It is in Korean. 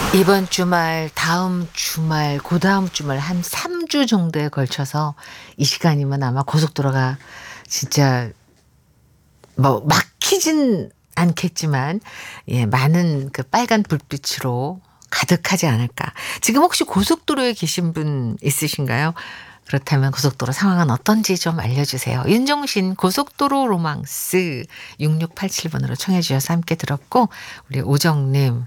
이번 주말, 다음 주말, 그다음 주말 한 3주 정도에 걸쳐서 이 시간이면 아마 고속도로가 진짜 뭐 막히진 않겠지만 많은 그 빨간 불빛으로 가득하지 않을까. 지금 혹시 고속도로에 계신 분 있으신가요? 그렇다면 고속도로 상황은 어떤지 좀 알려주세요. 윤종신 고속도로 로망스 6687번으로 청해 주셔서 함께 들었고, 우리 오정님